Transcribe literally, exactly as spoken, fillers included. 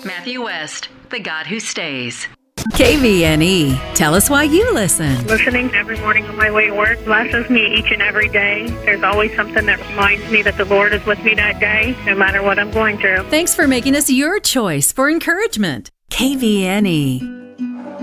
Matthew West, the God who stays. K V N E. Tell us why you listen. Listening every morning on my way to work blesses me each and every day. There's always something that reminds me that the Lord is with me that day, no matter what I'm going through. Thanks for making us your choice for encouragement. K V N E.